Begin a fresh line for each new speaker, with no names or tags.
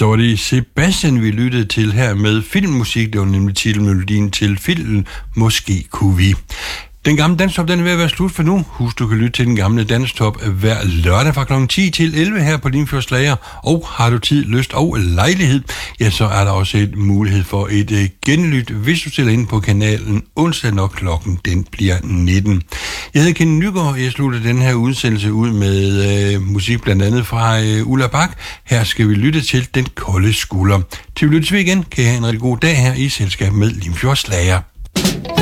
Så var det Sebastian, vi lyttede til her med filmmusik. Det var nemlig titelmelodien til filmen Måske kunne vi. Den gamle Danstop, den er ved at være slut for nu. Husk, du kan lytte til den gamle Danstop hver lørdag fra kl. 10 til 11 her på Limfjords Slager. Og har du tid, lyst og lejlighed, ja, så er der også et mulighed for et genlyt, hvis du stiller ind på kanalen onsdag, når klokken den bliver 19. Jeg hedder Kenny Nygaard, og jeg slutter den her udsendelse ud med musik blandt andet fra Ulla Bak. Her skal vi lytte til Den Kolde Skulder. Til vi lyttes ved igen, kan I have en rigtig god dag her i selskab med Limfjords Slager.